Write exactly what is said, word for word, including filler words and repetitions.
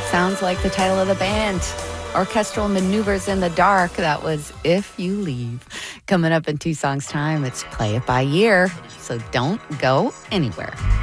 Sounds like the title of the band. Orchestral Maneuvers in the Dark. That was If You Leave. Coming up in two songs' time, it's Play It By Ear. So don't go anywhere.